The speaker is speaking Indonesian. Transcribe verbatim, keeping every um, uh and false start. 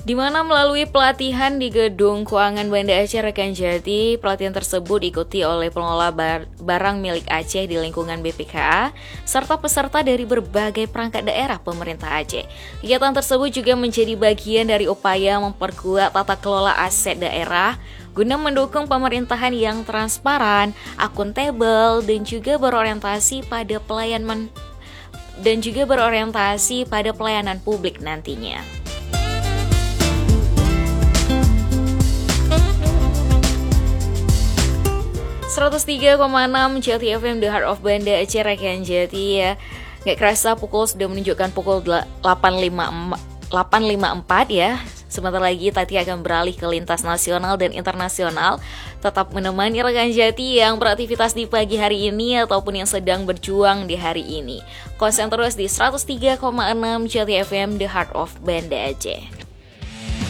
Di mana melalui pelatihan di Gedung Keuangan Banda Aceh Rekan Jati, pelatihan tersebut diikuti oleh pengelola bar- barang milik Aceh di lingkungan B P K A, serta peserta dari berbagai perangkat daerah pemerintah Aceh. Kegiatan tersebut juga menjadi bagian dari upaya memperkuat tata kelola aset daerah, guna mendukung pemerintahan yang transparan, akuntabel, dan juga berorientasi pada pelayanan dan juga berorientasi pada pelayanan publik nantinya. seratus tiga koma enam Jati F M, The Heart of Banda Aceh Rekan Jati ya. Gak kerasa pukul sudah menunjukkan pukul delapan lima puluh empat ya. Sebentar lagi Tati akan beralih ke lintas nasional dan internasional. Tetap menemani rekan Jati yang beraktivitas di pagi hari ini ataupun yang sedang berjuang di hari ini. Konsen terus di seratus tiga koma enam Jati F M, The Heart of Banda Aceh.